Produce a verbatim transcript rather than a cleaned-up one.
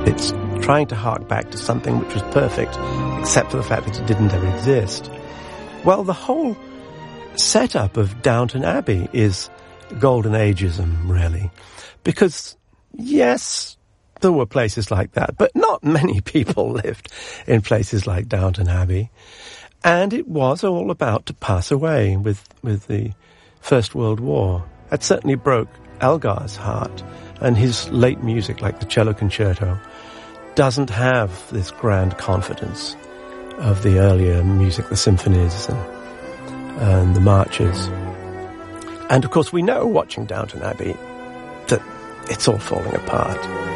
It's trying to hark back to something which was perfect, except for the fact that it didn't ever exist. Well, the whole setup of Downton Abbey is golden ageism, really. Because, yes, there were places like that, but not many people lived in places like Downton Abbey. And it was all about to pass away with, with the First World War. That certainly broke Elgar's heart, and his late music, like the cello concerto, doesn't have this grand confidence of the earlier music, the symphonies and, and the marches. And of course we know, watching Downton Abbey, that it's all falling apart.